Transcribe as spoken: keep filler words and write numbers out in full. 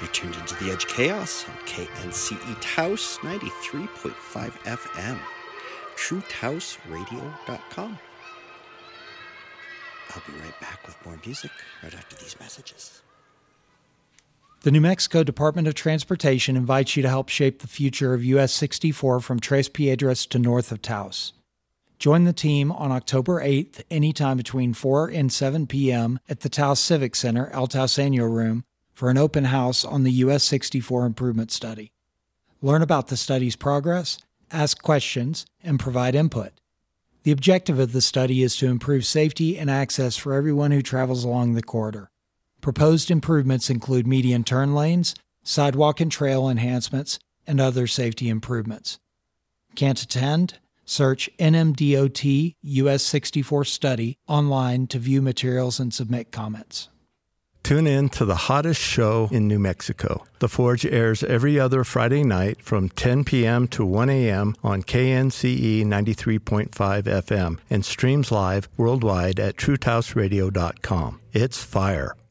You're tuned into The Edge Chaos on K N C E Taos ninety-three point five F M, true taos radio dot com. I'll be right back with more music right after these messages. The New Mexico Department of Transportation invites you to help shape the future of U S sixty-four from Tres Piedras to north of Taos. Join the team on October eighth, anytime between four and seven p.m. at the Taos Civic Center, El Taoseño Room, for an open house on the U S sixty-four improvement study. Learn about the study's progress, ask questions, and provide input. The objective of the study is to improve safety and access for everyone who travels along the corridor. Proposed improvements include median turn lanes, sidewalk and trail enhancements, and other safety improvements. Can't attend? Search N M D O T U S sixty-four Study online to view materials and submit comments. Tune in to the hottest show in New Mexico. The Forge airs every other Friday night from ten p.m. to one a.m. on K N C E ninety-three point five F M and streams live worldwide at true taos radio dot com. It's fire.